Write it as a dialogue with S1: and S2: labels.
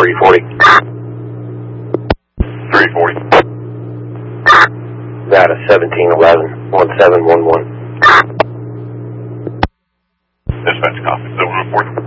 S1: 340.
S2: 340.
S1: Nevada 1711, 1711.
S2: Dispatch copy. 7 report.